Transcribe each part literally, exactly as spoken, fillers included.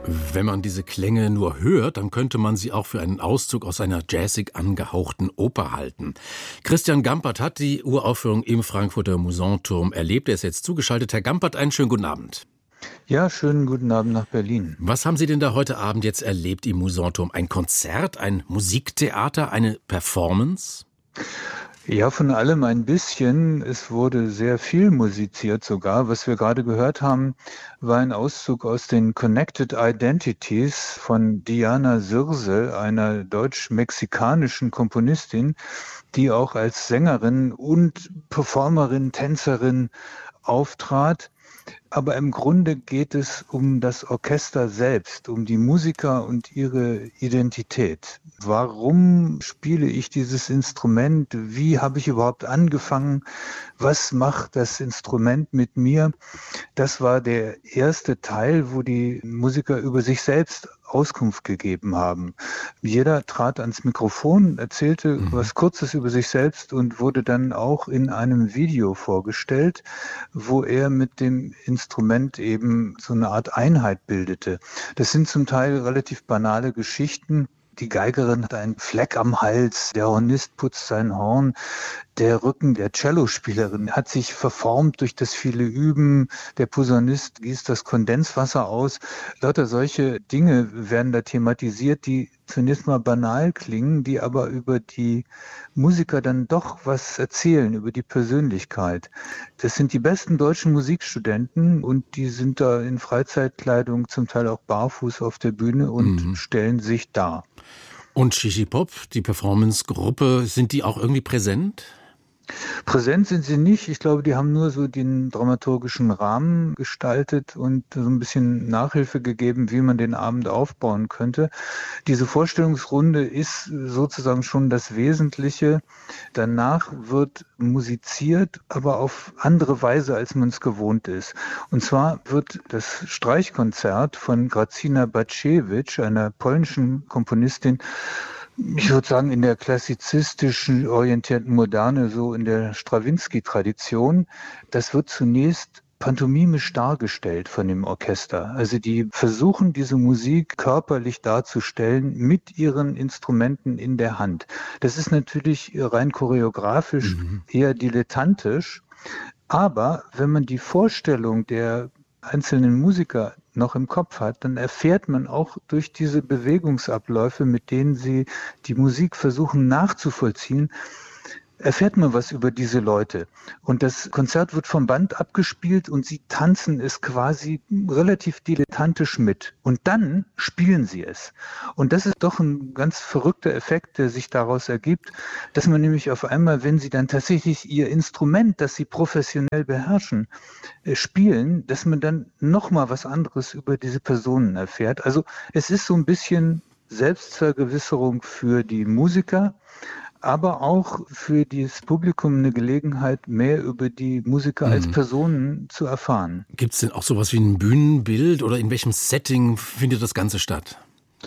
Wenn man diese Klänge nur hört, dann könnte man sie auch für einen Auszug aus einer jazzig angehauchten Oper halten. Christian Gampert hat die Uraufführung im Frankfurter Musanturm erlebt. Er ist jetzt zugeschaltet. Herr Gampert, einen schönen guten Abend. Ja, schönen guten Abend nach Berlin. Was haben Sie denn da heute Abend jetzt erlebt im Musanturm? Ein Konzert, ein Musiktheater, eine Performance? Ja, von allem ein bisschen. Es wurde sehr viel musiziert sogar. Was wir gerade gehört haben, war ein Auszug aus den Connected Identities von Diana Sirse, einer deutsch-mexikanischen Komponistin, die auch als Sängerin und Performerin, Tänzerin auftrat. Aber im Grunde geht es um das Orchester selbst, um die Musiker und ihre Identität. Warum spiele ich dieses Instrument? Wie habe ich überhaupt angefangen? Was macht das Instrument mit mir? Das war der erste Teil, wo die Musiker über sich selbst Auskunft gegeben haben. Jeder trat ans Mikrofon, erzählte mhm. was Kurzes über sich selbst und wurde dann auch in einem Video vorgestellt, wo er mit dem Instrument eben so eine Art Einheit bildete. Das sind zum Teil relativ banale Geschichten. Die Geigerin hat einen Fleck am Hals, der Hornist putzt sein Horn, der Rücken der Cellospielerin hat sich verformt durch das viele Üben, der Posaunist gießt das Kondenswasser aus. Lauter solche Dinge werden da thematisiert, die zunächst mal banal klingen, die aber über die Musiker dann doch was erzählen, über die Persönlichkeit. Das sind die besten deutschen Musikstudenten und die sind da in Freizeitkleidung, zum Teil auch barfuß auf der Bühne und mhm. stellen sich dar. Und Shishi Pop, die Performance-Gruppe, sind die auch irgendwie präsent? Präsent sind sie nicht. Ich glaube, die haben nur so den dramaturgischen Rahmen gestaltet und so ein bisschen Nachhilfe gegeben, wie man den Abend aufbauen könnte. Diese Vorstellungsrunde ist sozusagen schon das Wesentliche. Danach wird musiziert, aber auf andere Weise, als man es gewohnt ist. Und zwar wird das Streichkonzert von Gracina Baczewicz, einer polnischen Komponistin, ich würde sagen, in der klassizistischen orientierten Moderne, so in der Strawinski-Tradition, das wird zunächst pantomimisch dargestellt von dem Orchester. Also die versuchen, diese Musik körperlich darzustellen mit ihren Instrumenten in der Hand. Das ist natürlich rein choreografisch mhm. eher dilettantisch, aber wenn man die Vorstellung der einzelnen Musiker noch im Kopf hat, dann erfährt man auch durch diese Bewegungsabläufe, mit denen sie die Musik versuchen nachzuvollziehen, erfährt man was über diese Leute. Und das Konzert wird vom Band abgespielt und sie tanzen es quasi relativ dilettantisch mit. Und dann spielen sie es. Und das ist doch ein ganz verrückter Effekt, der sich daraus ergibt, dass man nämlich auf einmal, wenn sie dann tatsächlich ihr Instrument, das sie professionell beherrschen, spielen, dass man dann nochmal was anderes über diese Personen erfährt. Also es ist so ein bisschen Selbstvergewisserung für die Musiker, aber auch für das Publikum eine Gelegenheit, mehr über die Musiker mhm. als Personen zu erfahren. Gibt es denn auch sowas wie ein Bühnenbild oder in welchem Setting findet das Ganze statt?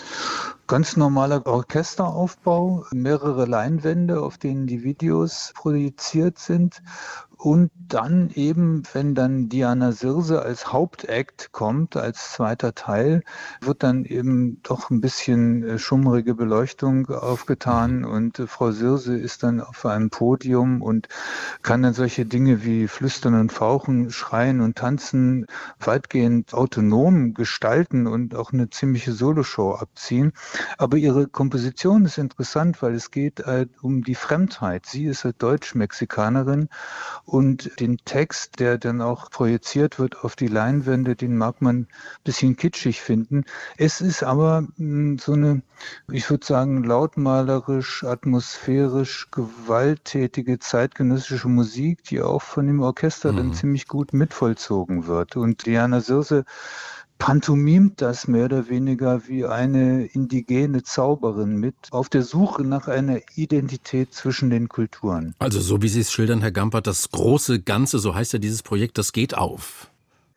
Ganz normaler Orchesteraufbau, mehrere Leinwände, auf denen die Videos projiziert sind. Und dann eben, wenn dann Diana Sirse als Hauptakt kommt, als zweiter Teil, wird dann eben doch ein bisschen schummrige Beleuchtung aufgetan und Frau Sirse ist dann auf einem Podium und kann dann solche Dinge wie Flüstern und Fauchen, Schreien und Tanzen weitgehend autonom gestalten und auch eine ziemliche Soloshow abziehen. Aber ihre Komposition ist interessant, weil es geht halt um die Fremdheit. Sie ist halt Deutsch-Mexikanerin und den Text, der dann auch projiziert wird auf die Leinwände, den mag man ein bisschen kitschig finden. Es ist aber mh, so eine, ich würde sagen, lautmalerisch, atmosphärisch, gewalttätige, zeitgenössische Musik, die auch von dem Orchester mhm. dann ziemlich gut mitvollzogen wird. Und Diana Sirse pantomimt das mehr oder weniger wie eine indigene Zauberin mit, auf der Suche nach einer Identität zwischen den Kulturen. Also so wie Sie es schildern, Herr Gampert, das große Ganze, so heißt ja dieses Projekt, das geht auf.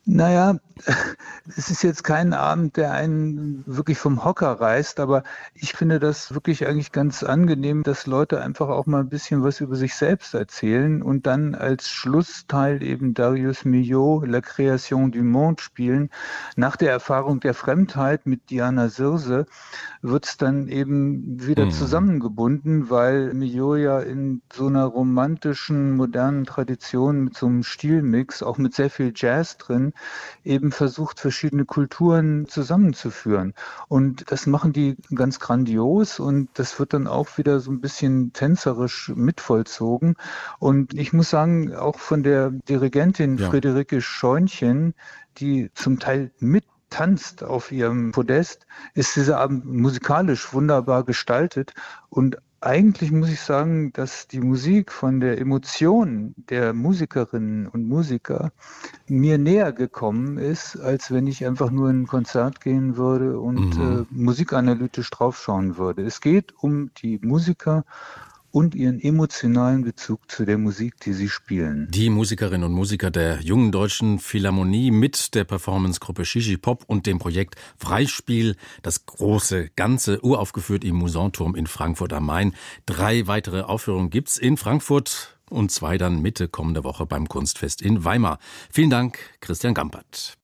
Naja, es ist jetzt kein Abend, der einen wirklich vom Hocker reißt, aber ich finde das wirklich eigentlich ganz angenehm, dass Leute einfach auch mal ein bisschen was über sich selbst erzählen und dann als Schlussteil eben Darius Milhaud, La Création du Monde spielen. Nach der Erfahrung der Fremdheit mit Diana Sirse wird es dann eben wieder Mhm. zusammengebunden, weil Milhaud ja in so einer romantischen, modernen Tradition mit so einem Stilmix, auch mit sehr viel Jazz drin, eben versucht, verschiedene Kulturen zusammenzuführen. Und das machen die ganz grandios und das wird dann auch wieder so ein bisschen tänzerisch mitvollzogen. Und ich muss sagen, auch von der Dirigentin Ja. Friederike Scheunchen, die zum Teil mit tanzt auf ihrem Podest, ist dieser Abend musikalisch wunderbar gestaltet. Und eigentlich muss ich sagen, dass die Musik von der Emotion der Musikerinnen und Musiker mir näher gekommen ist, als wenn ich einfach nur in ein Konzert gehen würde und Mhm. äh, musikanalytisch draufschauen würde. Es geht um die Musiker und ihren emotionalen Bezug zu der Musik, die sie spielen. Die Musikerinnen und Musiker der Jungen Deutschen Philharmonie mit der Performancegruppe Shishi Pop und dem Projekt Freispiel, das große Ganze, uraufgeführt im Musanturm in Frankfurt am Main. Drei weitere Aufführungen gibt's in Frankfurt und zwei dann Mitte kommende Woche beim Kunstfest in Weimar. Vielen Dank, Christian Gampert.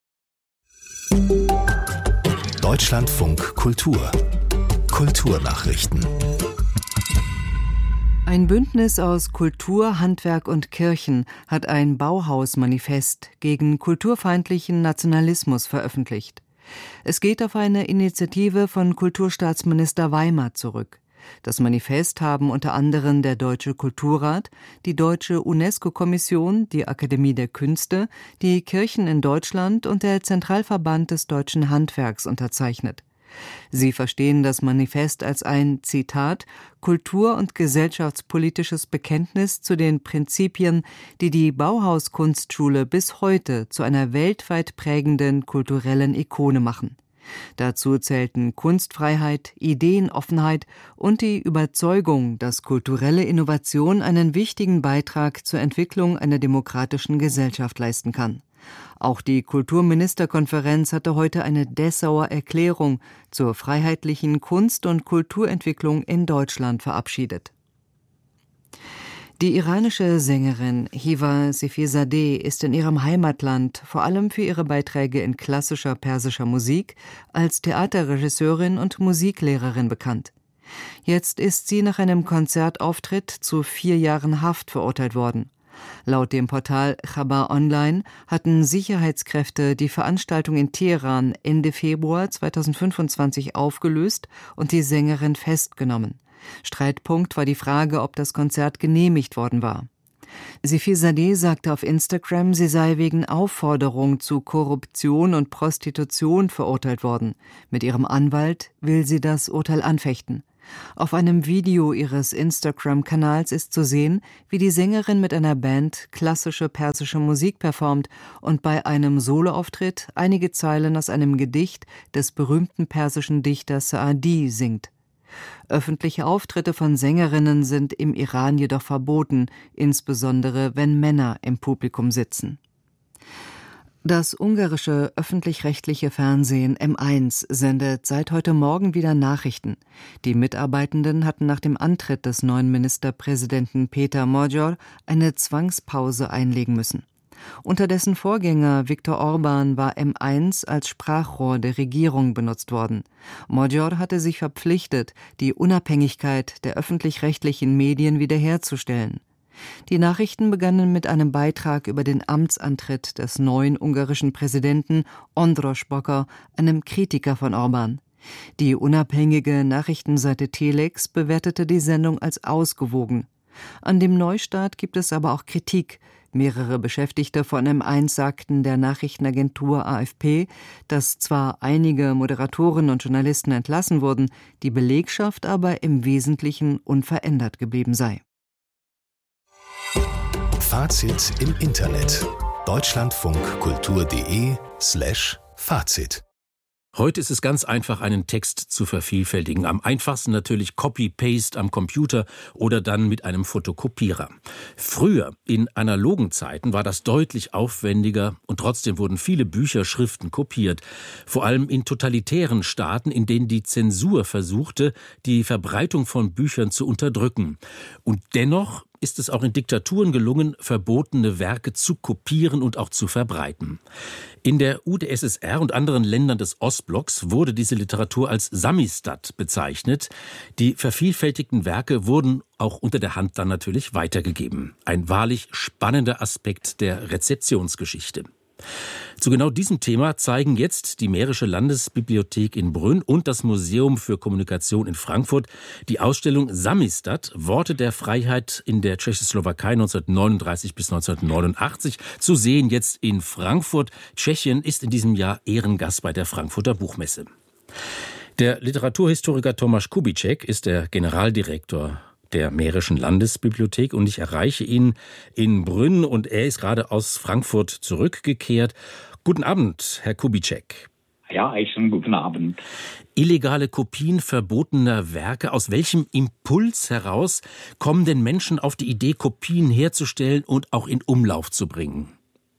Deutschlandfunk Kultur. Kulturnachrichten. Ein Bündnis aus Kultur, Handwerk und Kirchen hat ein Bauhaus-Manifest gegen kulturfeindlichen Nationalismus veröffentlicht. Es geht auf eine Initiative von Kulturstaatsminister Weimar zurück. Das Manifest haben unter anderem der Deutsche Kulturrat, die Deutsche UNESCO-Kommission, die Akademie der Künste, die Kirchen in Deutschland und der Zentralverband des deutschen Handwerks unterzeichnet. Sie verstehen das Manifest als ein, Zitat, kultur- und gesellschaftspolitisches Bekenntnis zu den Prinzipien, die die Bauhaus-Kunstschule bis heute zu einer weltweit prägenden kulturellen Ikone machen. Dazu zählten Kunstfreiheit, Ideenoffenheit und die Überzeugung, dass kulturelle Innovation einen wichtigen Beitrag zur Entwicklung einer demokratischen Gesellschaft leisten kann. Auch die Kulturministerkonferenz hatte heute eine Dessauer Erklärung zur freiheitlichen Kunst- und Kulturentwicklung in Deutschland verabschiedet. Die iranische Sängerin Hiva Sefizadeh ist in ihrem Heimatland vor allem für ihre Beiträge in klassischer persischer Musik als Theaterregisseurin und Musiklehrerin bekannt. Jetzt ist sie nach einem Konzertauftritt zu vier Jahren Haft verurteilt worden. Laut dem Portal Chabar Online hatten Sicherheitskräfte die Veranstaltung in Teheran Ende Februar zweitausendfünfundzwanzig aufgelöst und die Sängerin festgenommen. Streitpunkt war die Frage, ob das Konzert genehmigt worden war. Sefizadeh sagte auf Instagram, sie sei wegen Aufforderung zu Korruption und Prostitution verurteilt worden. Mit ihrem Anwalt will sie das Urteil anfechten. Auf einem Video ihres Instagram-Kanals ist zu sehen, wie die Sängerin mit einer Band klassische persische Musik performt und bei einem Soloauftritt einige Zeilen aus einem Gedicht des berühmten persischen Dichters Saadi singt. Öffentliche Auftritte von Sängerinnen sind im Iran jedoch verboten, insbesondere wenn Männer im Publikum sitzen. Das ungarische öffentlich-rechtliche Fernsehen M eins sendet seit heute Morgen wieder Nachrichten. Die Mitarbeitenden hatten nach dem Antritt des neuen Ministerpräsidenten Peter Magyar eine Zwangspause einlegen müssen. Unter dessen Vorgänger Viktor Orban war M eins als Sprachrohr der Regierung benutzt worden. Magyar hatte sich verpflichtet, die Unabhängigkeit der öffentlich-rechtlichen Medien wiederherzustellen. Die Nachrichten begannen mit einem Beitrag über den Amtsantritt des neuen ungarischen Präsidenten András Bokar, einem Kritiker von Orban. Die unabhängige Nachrichtenseite Telex bewertete die Sendung als ausgewogen. An dem Neustart gibt es aber auch Kritik. Mehrere Beschäftigte von M eins sagten der Nachrichtenagentur A F P, dass zwar einige Moderatoren und Journalisten entlassen wurden, die Belegschaft aber im Wesentlichen unverändert geblieben sei. Fazit im Internet. deutschlandfunkkultur.de slash Fazit Heute ist es ganz einfach, einen Text zu vervielfältigen. Am einfachsten natürlich Copy-Paste am Computer oder dann mit einem Fotokopierer. Früher, in analogen Zeiten, war das deutlich aufwendiger und trotzdem wurden viele Bücher, Schriften kopiert. Vor allem in totalitären Staaten, in denen die Zensur versuchte, die Verbreitung von Büchern zu unterdrücken. Und dennoch ist es auch in Diktaturen gelungen, verbotene Werke zu kopieren und auch zu verbreiten. In der U d S S R und anderen Ländern des Ostblocks wurde diese Literatur als Samisdat bezeichnet. Die vervielfältigten Werke wurden auch unter der Hand dann natürlich weitergegeben. Ein wahrlich spannender Aspekt der Rezeptionsgeschichte. Zu genau diesem Thema zeigen jetzt die Mährische Landesbibliothek in Brünn und das Museum für Kommunikation in Frankfurt die Ausstellung Samisdat, Worte der Freiheit in der Tschechoslowakei neunzehnhundertneununddreißig bis neunzehnhundertneunundachtzig, zu sehen jetzt in Frankfurt. Tschechien ist in diesem Jahr Ehrengast bei der Frankfurter Buchmesse. Der Literaturhistoriker Tomáš Kubíček ist der Generaldirektor der Mährischen Landesbibliothek und ich erreiche ihn in Brünn und er ist gerade aus Frankfurt zurückgekehrt. Guten Abend, Herr Kubíček. Ja, einen schönen guten Abend. Illegale Kopien verbotener Werke, aus welchem Impuls heraus kommen denn Menschen auf die Idee, Kopien herzustellen und auch in Umlauf zu bringen?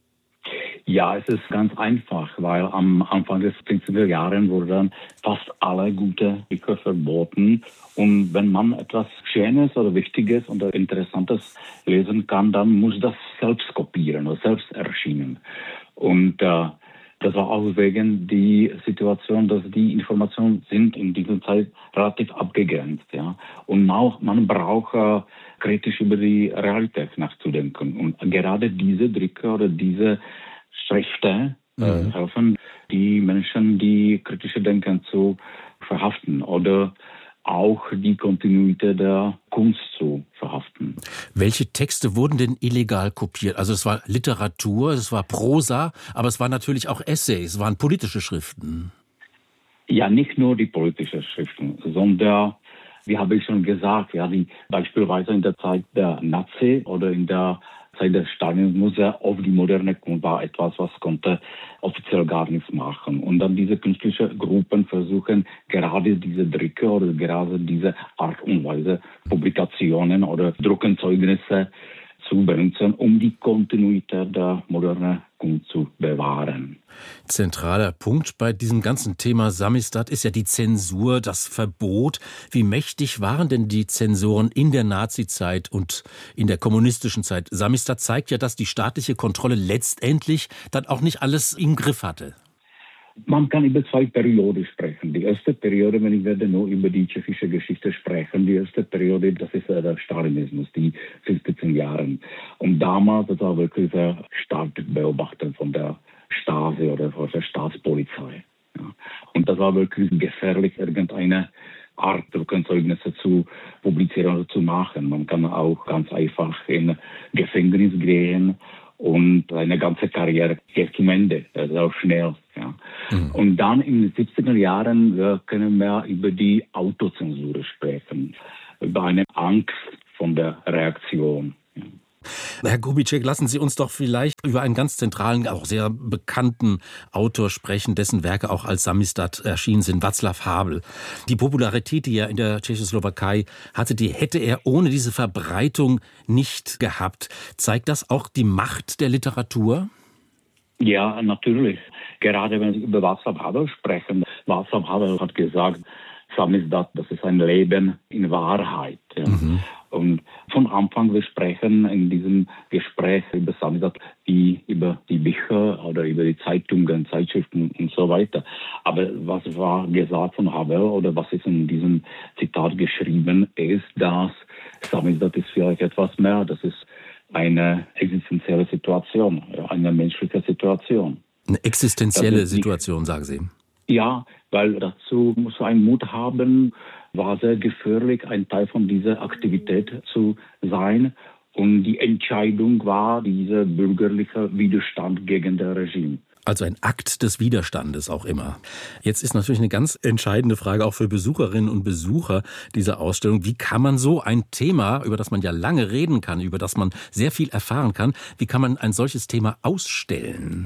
Ja, es ist ganz einfach, weil am Anfang des fünfziger Jahren wurden dann fast alle gute Bücher verboten. Und wenn man etwas Schönes oder Wichtiges oder Interessantes lesen kann, dann muss das selbst kopieren oder selbst erschienen. Und äh, das war auch wegen die Situation, dass die Informationen sind in dieser Zeit relativ abgegrenzt. Ja? Und auch man braucht äh, kritisch über die Realität nachzudenken. Und gerade diese Drucker oder diese Schriften äh, mhm. helfen die Menschen, die kritische Denken zu verhaften oder auch die Kontinuität der Kunst zu verhaften. Welche Texte wurden denn illegal kopiert? Also es war Literatur, es war Prosa, aber es waren natürlich auch Essays, es waren politische Schriften. Ja, nicht nur die politischen Schriften, sondern, wie habe ich schon gesagt, ja, die beispielsweise in der Zeit der Nazi oder in der Zeit des Stalinismus auf die moderne Kunst war etwas, was konnte offiziell gar nichts machen. Und dann diese künstlichen Gruppen versuchen gerade diese Drucke oder gerade diese Art und Weise Publikationen oder Druckenzeugnisse zu benutzen, um die Kontinuität der modernen Kunst zu bewahren. Zentraler Punkt bei diesem ganzen Thema Samisdat ist ja die Zensur, das Verbot. Wie mächtig waren denn die Zensoren in der Nazizeit und in der kommunistischen Zeit? Samisdat zeigt ja, dass die staatliche Kontrolle letztendlich dann auch nicht alles im Griff hatte. Man kann über zwei Perioden sprechen. Die erste Periode, wenn ich werde nur über die tschechische Geschichte sprechen, die erste Periode, das ist der Stalinismus, die fünfzehn Jahre. Und damals, das war wirklich sehr stark beobachtet von der Stasi oder von der Staatspolizei. Ja. Und das war wirklich gefährlich, irgendeine Art Druckenzeugnisse zu publizieren oder zu machen. Man kann auch ganz einfach in Gefängnis gehen und eine ganze Karriere geht zum Ende. Das ist auch schnell. Ja. Mhm. Und dann in den siebziger Jahren wir können wir über die Autozensur sprechen, über eine Angst von der Reaktion. Ja. Herr Kubíček, lassen Sie uns doch vielleicht über einen ganz zentralen, auch sehr bekannten Autor sprechen, dessen Werke auch als Samisdat erschienen sind, Václav Havel. Die Popularität, die er in der Tschechoslowakei hatte, die hätte er ohne diese Verbreitung nicht gehabt. Zeigt das auch die Macht der Literatur? Ja, natürlich. Gerade wenn Sie über Václav Havel sprechen. Václav Havel hat gesagt, Samisdat, das ist ein Leben in Wahrheit. Ja. Mhm. Und von Anfang wir sprechen in diesem Gespräch über Samisdat wie über die Bücher oder über die Zeitungen, Zeitschriften und so weiter. Aber was war gesagt von Havel oder was ist in diesem Zitat geschrieben, ist, dass Samisdat ist vielleicht etwas mehr. Das ist eine existenzielle Situation, eine menschliche Situation. Eine existenzielle Situation, sagen Sie? Ja, weil dazu muss man Mut haben, war sehr gefährlich, ein Teil von dieser Aktivität zu sein. Und die Entscheidung war dieser bürgerliche Widerstand gegen das Regime. Also ein Akt des Widerstandes auch immer. Jetzt ist natürlich eine ganz entscheidende Frage auch für Besucherinnen und Besucher dieser Ausstellung. Wie kann man so ein Thema, über das man ja lange reden kann, über das man sehr viel erfahren kann, wie kann man ein solches Thema ausstellen?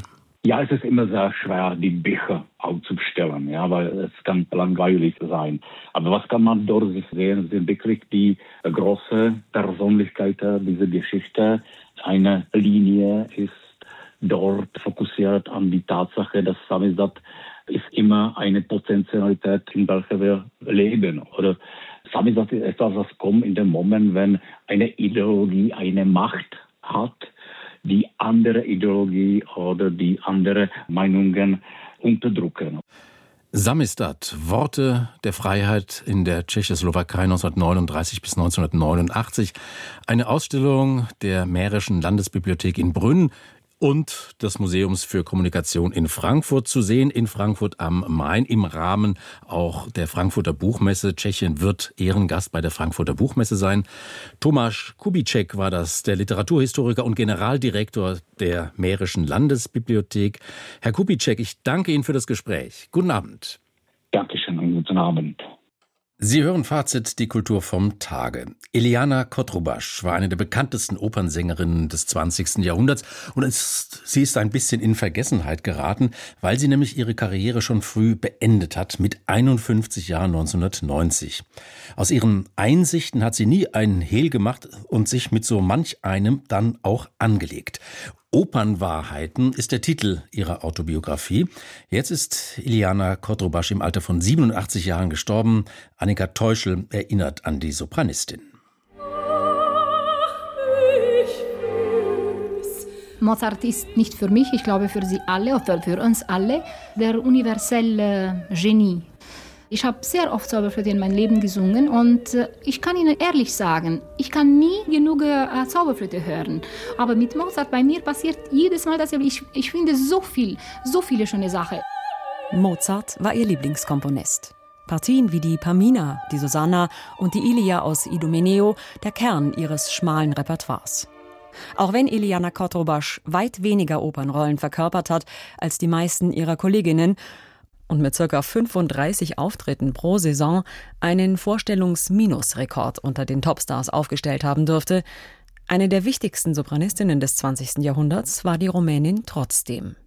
Ja, es ist immer sehr schwer, die Bücher aufzustellen, ja, weil es kann langweilig sein. Aber was kann man dort sehen, sind wirklich die große Persönlichkeiten dieser Geschichte. Eine Linie ist dort fokussiert an die Tatsache, dass Samisdat ist immer eine Potentialität, in welcher wir leben. Oder Samisdat ist etwas, das kommt in dem Moment, wenn eine Ideologie eine Macht hat, die andere Ideologie oder die andere Meinungen unterdrücken. Samisdat, Worte der Freiheit in der Tschechoslowakei neunzehnhundertneununddreißig bis neunzehnhundertneunundachtzig. Eine Ausstellung der Mährischen Landesbibliothek in Brünn und des Museums für Kommunikation in Frankfurt zu sehen, in Frankfurt am Main, im Rahmen auch der Frankfurter Buchmesse. Tschechien wird Ehrengast bei der Frankfurter Buchmesse sein. Tomáš Kubíček war das, der Literaturhistoriker und Generaldirektor der Mährischen Landesbibliothek. Herr Kubíček, ich danke Ihnen für das Gespräch. Guten Abend. Dankeschön und guten Abend. Sie hören Fazit, die Kultur vom Tage. Iliana Kotrubasch war eine der bekanntesten Opernsängerinnen des zwanzigsten Jahrhunderts und es, sie ist ein bisschen in Vergessenheit geraten, weil sie nämlich ihre Karriere schon früh beendet hat, mit einundfünfzig Jahren neunzehnhundertneunzig. Aus ihren Einsichten hat sie nie einen Hehl gemacht und sich mit so manch einem dann auch angelegt. Opernwahrheiten ist der Titel ihrer Autobiografie. Jetzt ist Iliana Kotrubasch im Alter von siebenundachtzig Jahren gestorben. Annika Teuschel erinnert an die Sopranistin. Mozart ist nicht für mich, ich glaube für Sie alle oder für uns alle, der universelle Genie. Ich habe sehr oft Zauberflöte in meinem Leben gesungen und äh, ich kann Ihnen ehrlich sagen, ich kann nie genug äh, Zauberflöte hören. Aber mit Mozart bei mir passiert jedes Mal dasselbe. Ich, ich finde so viel, so viele schöne Sachen. Mozart war ihr Lieblingskomponist. Partien wie die Pamina, die Susanna und die Ilia aus Idomeneo, der Kern ihres schmalen Repertoires. Auch wenn Iliana Kotrubasch weit weniger Opernrollen verkörpert hat als die meisten ihrer Kolleginnen, und mit ca. fünfunddreißig Auftritten pro Saison einen Vorstellungs-Minus-Rekord unter den Topstars aufgestellt haben dürfte. Eine der wichtigsten Sopranistinnen des zwanzigsten Jahrhunderts war die Rumänin trotzdem.